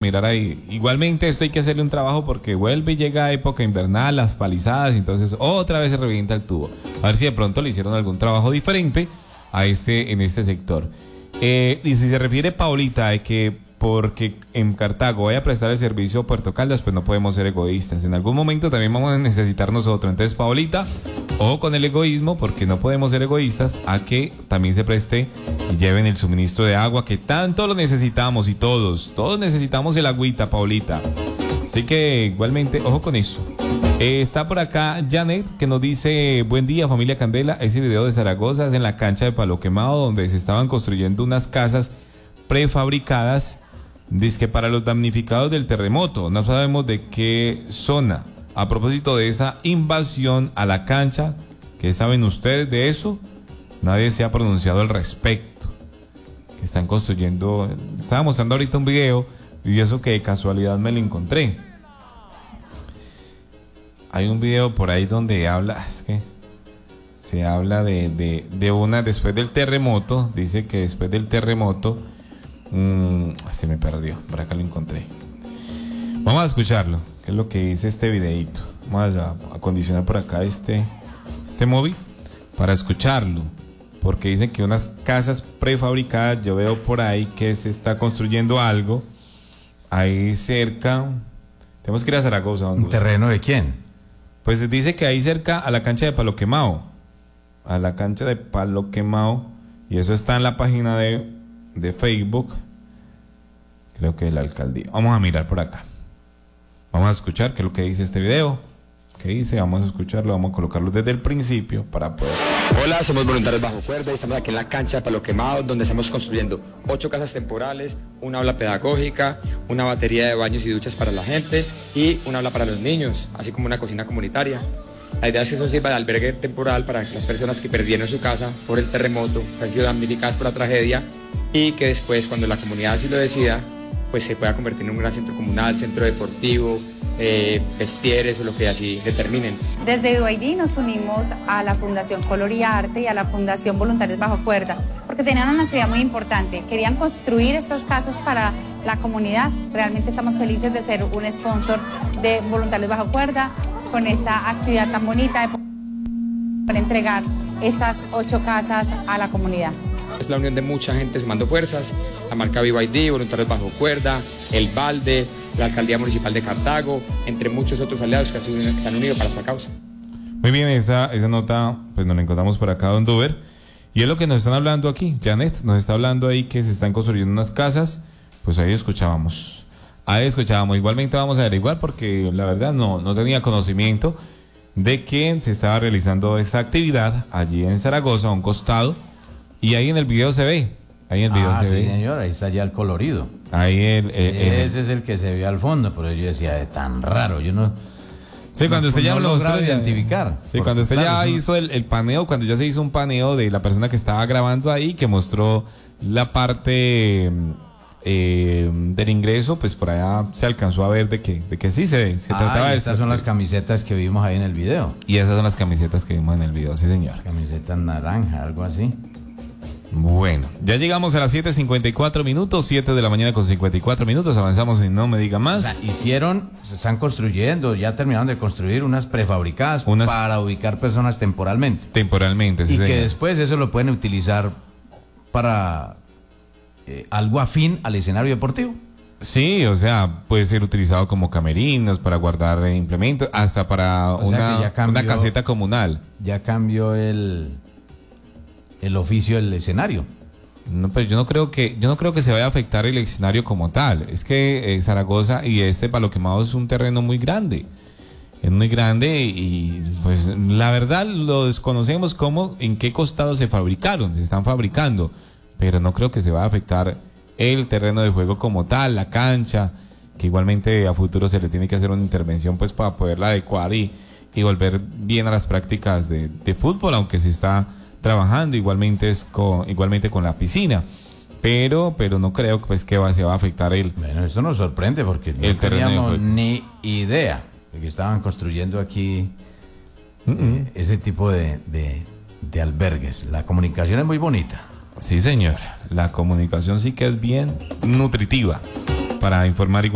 mirar ahí. Igualmente esto hay que hacerle un trabajo porque vuelve y llega época invernal, las palizadas, entonces otra vez se revienta el tubo. A ver si de pronto le hicieron algún trabajo diferente en este sector. Y si se refiere Paulita de que porque en Cartago vaya a prestar el servicio a Puerto Caldas, pues no podemos ser egoístas. En algún momento también vamos a necesitar nosotros. Entonces, Paulita, ojo con el egoísmo, porque no podemos ser egoístas a que también se preste y lleven el suministro de agua que tanto lo necesitamos, y todos necesitamos el agüita, Paulita. Así que igualmente, ojo con eso. Está por acá Janet, que nos dice: buen día, familia Candela. Ese video de Zaragoza es en la cancha de Palo Quemado, donde se estaban construyendo unas casas prefabricadas, dizque para los damnificados del terremoto. No sabemos de qué zona. A propósito de esa invasión a la cancha, ¿qué saben ustedes de eso? Nadie se ha pronunciado al respecto. Que están construyendo. Estaba mostrando ahorita un video y eso que de casualidad me lo encontré. Hay un video por ahí donde habla, es que se habla de una después del terremoto. Dice que después del terremoto se me perdió, por acá lo encontré. Vamos a escucharlo, que es lo que dice este videito. Vamos a acondicionar por acá este móvil para escucharlo, porque dicen que unas casas prefabricadas, yo veo por ahí que se está construyendo algo ahí cerca. Tenemos que ir a Zaragoza. ¿Un terreno de quién? Pues dice que ahí cerca a la cancha de Palo Quemado, y eso está en la página de Facebook, creo que de la alcaldía. Vamos a mirar por acá, vamos a escuchar qué es lo que dice este video. ¿Qué dice? Vamos a escucharlo, vamos a colocarlo desde el principio para poder... Hola, somos Voluntarios Bajo Cuerda y estamos aquí en la cancha de Palo Quemado, donde estamos construyendo 8 casas temporales, una aula pedagógica, una batería de baños y duchas para la gente y una aula para los niños, así como una cocina comunitaria. La idea es que eso sirva de albergue temporal para las personas que perdieron su casa por el terremoto, que han sido damnificadas por la tragedia, y que después, cuando la comunidad así lo decida, pues se pueda convertir en un gran centro comunal, centro deportivo, vestieres o lo que así determinen. Desde BYD nos unimos a la Fundación Color y Arte y a la Fundación Voluntarios Bajo Cuerda, porque tenían una necesidad muy importante. Querían construir estas casas para la comunidad. Realmente estamos felices de ser un sponsor de Voluntarios Bajo Cuerda, con esta actividad tan bonita para entregar estas 8 casas a la comunidad. Es la unión de mucha gente sumando fuerzas, la marca BYD, Voluntarios Bajo Cuerda, El Balde, la Alcaldía Municipal de Cartago, entre muchos otros aliados que se han unido para esta causa. Muy bien, esa nota pues nos la encontramos por acá, don Duber, y es lo que nos están hablando aquí. Janet nos está hablando ahí que se están construyendo unas casas, pues ahí escuchábamos. Igualmente vamos a averiguar, porque la verdad no tenía conocimiento de que se estaba realizando esa actividad allí en Zaragoza, a un costado, y ahí en el video se ve. Ahí en el video se ve. Sí, señor, ahí está ya el colorido. Ahí ese es el que se ve al fondo, pero yo decía, es tan raro, yo no... Sí, cuando usted ya lo mostró, identificar. Sí, cuando usted ya hizo el paneo, cuando ya se hizo un paneo de la persona que estaba grabando ahí, que mostró la parte del ingreso, pues por allá se alcanzó a ver de que sí se trataba de... Estas son las camisetas que vimos ahí en el video. Y esas son las camisetas que vimos en el video, sí señor. Camisetas naranja, algo así. Bueno, ya llegamos a las 7:54 minutos, 7 de la mañana con 54 minutos, avanzamos y no me diga más. O sea, se están construyendo, ya terminaron de construir unas prefabricadas para ubicar personas temporalmente. Temporalmente, sí. Y señor. que después eso lo pueden utilizar para algo afín al escenario deportivo. Sí, o sea, puede ser utilizado como camerinos, para guardar implementos, hasta para una caseta comunal. Ya cambió el oficio del escenario. No, pero yo no creo que se vaya a afectar el escenario como tal. Es que Zaragoza y Palo Quemado es un terreno muy grande. Es muy grande y pues la verdad lo desconocemos en qué costado se están fabricando, pero no creo que se vaya a afectar el terreno de juego como tal, la cancha, que igualmente a futuro se le tiene que hacer una intervención pues para poderla adecuar y volver bien a las prácticas de fútbol, aunque se está trabajando igualmente con la piscina, pero no creo pues que se va a afectar Bueno, eso nos sorprende porque no teníamos ni idea de que estaban construyendo aquí ese tipo de albergues. La comunicación es muy bonita. Sí, señor, la comunicación sí que es bien nutritiva para informar igual.